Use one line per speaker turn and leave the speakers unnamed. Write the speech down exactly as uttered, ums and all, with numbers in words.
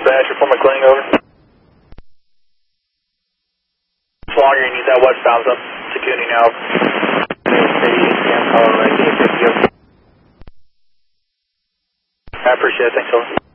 Badger for McLean, over. Longer, you need that westbound up to Cooney now. I appreciate it, thanks, over.